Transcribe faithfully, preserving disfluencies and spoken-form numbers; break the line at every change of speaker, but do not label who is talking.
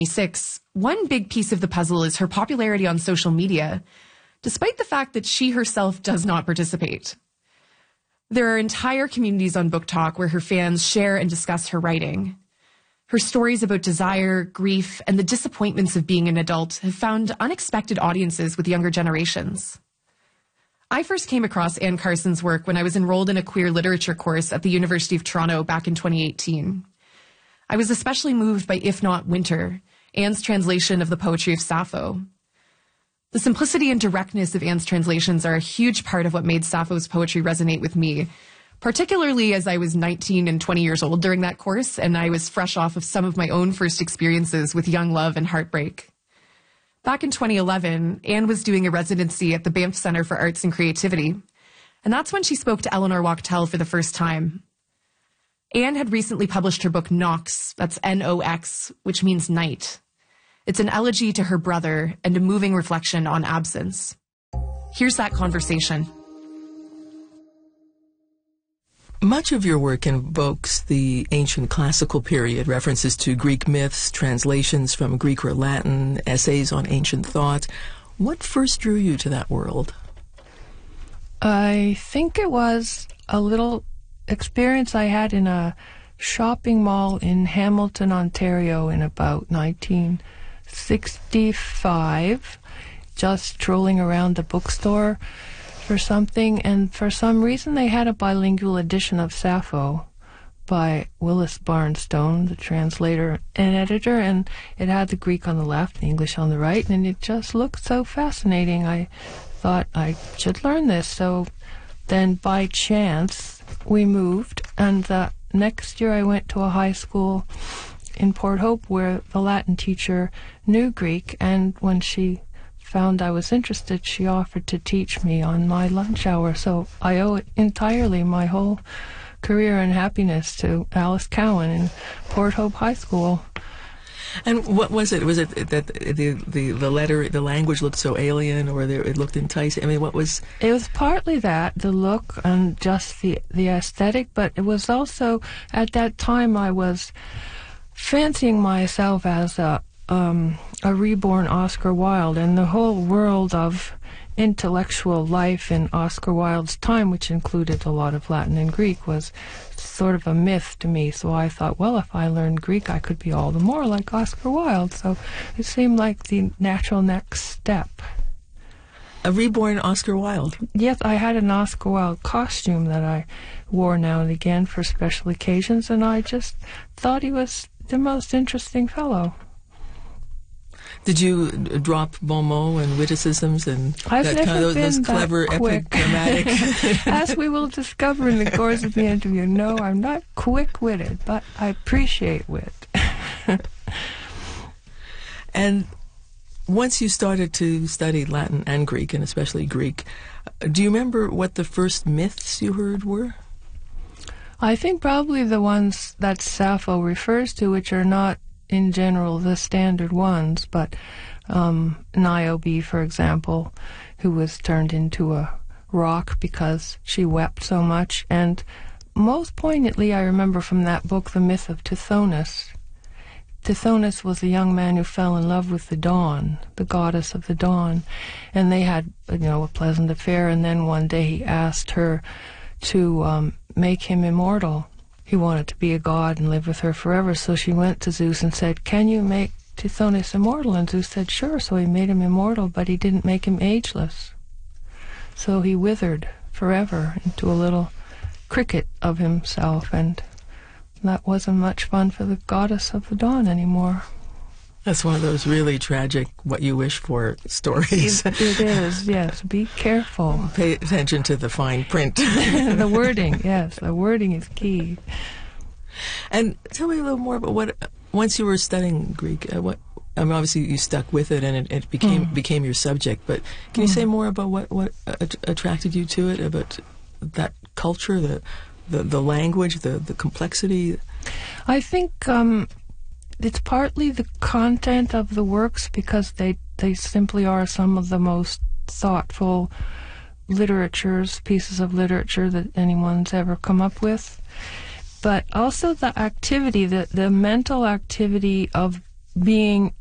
Six, one big piece of the puzzle is her popularity on social media, despite the fact that she herself does not participate. There are entire communities on Book Talk where her fans share and discuss her writing. Her stories about desire, grief, and the disappointments of being an adult have found unexpected audiences with younger generations. I first came across Anne Carson's work when I was enrolled in a queer literature course at the University of Toronto back in twenty eighteen. I was especially moved by If Not Winter, Anne's translation of the poetry of Sappho. The simplicity and directness of Anne's translations are a huge part of what made Sappho's poetry resonate with me, particularly as I was nineteen and twenty years old during that course, and I was fresh off of some of my own first experiences with young love and heartbreak. Back in twenty eleven, Anne was doing a residency at the Banff Centre for Arts and Creativity, and that's when she spoke to Eleanor Wachtel for the first time. Anne had recently published her book Nox, that's N O X, which means night. It's an elegy to her brother and a moving reflection on absence. Here's that conversation.
Much of your work invokes the ancient classical period, references to Greek myths, translations from Greek or Latin, essays on ancient thought. What first drew you to that world?
I think it was a little experience I had in a shopping mall in Hamilton, Ontario in about nineteen sixty-five, just strolling around the bookstore for something, and for some reason they had a bilingual edition of Sappho by Willis Barnstone, the translator and editor, and it had the Greek on the left, the English on the right, and it just looked so fascinating. I thought I should learn this. So then by chance we moved, and the next year I went to a high school in Port Hope where the Latin teacher knew Greek, and when she found I was interested, she offered to teach me on my lunch hour. So I owe it entirely, my whole career and happiness, to Alice Cowan in Port Hope High School.
And what was it? Was it that the the, the letter, the language looked so alien, or the, it looked enticing? I mean, what was...
It was partly that, the look and just the, the aesthetic, but it was also, at that time, I was fancying myself as a um, a reborn Oscar Wilde, and the whole world of intellectual life in Oscar Wilde's time, which included a lot of Latin and Greek, was sort of a myth to me. So I thought, well, if I learned Greek, I could be all the more like Oscar Wilde. So it seemed like the natural next step.
A reborn Oscar Wilde?
Yes, I had an Oscar Wilde costume that I wore now and again for special occasions, and I just thought he was the most interesting fellow.
Did you drop bon mots and witticisms and
I've
that
never
kind of,
been
those
that
clever,
quick.
epigrammatic?
As we will discover in the course of the interview, no, I'm not quick-witted, but I appreciate wit.
And once you started to study Latin and Greek, and especially Greek, do you remember what the first myths you heard were?
I think probably the ones that Sappho refers to, which are not in general the standard ones, but um, Niobe, for example, who was turned into a rock because she wept so much. And most poignantly, I remember from that book the myth of Tithonus. Tithonus was a young man who fell in love with the dawn, the goddess of the dawn, and they had, you know, a pleasant affair, and then one day he asked her to um, make him immortal. He wanted to be a god and live with her forever, so she went to Zeus and said, "Can you make Tithonus immortal?" And Zeus said, "Sure." So he made him immortal, but he didn't make him ageless. So he withered forever into a little cricket of himself, and that wasn't much fun for the goddess of the dawn anymore.
That's one of those really tragic what you wish for stories.
It, it is, yes. Be careful.
Pay attention to the fine print.
The wording, yes. The wording is key.
And tell me a little more about what, once you were studying Greek, uh, what, I mean, obviously you stuck with it and it, it became mm. became your subject, but can you mm. say more about what, what uh, attracted you to it, about that culture, the the, the language, the, the complexity?
I think... Um, It's partly the content of the works, because they, they simply are some of the most thoughtful literatures, pieces of literature that anyone's ever come up with. But also the activity, the, the mental activity of being